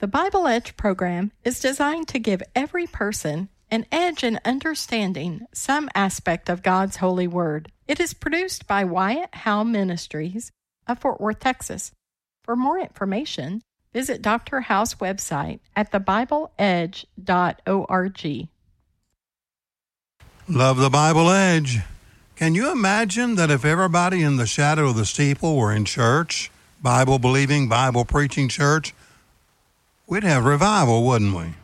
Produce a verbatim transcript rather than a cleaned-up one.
The Bible Edge program is designed to give every person an edge in understanding some aspect of God's holy word. It is produced by Wyatt Howe Ministries of Fort Worth, Texas. For more information, visit Doctor Howe's website at the bible edge dot org. Love the Bible Edge. Can you imagine that if everybody in the shadow of the steeple were in church, Bible-believing, Bible-preaching church, we'd have revival, wouldn't we?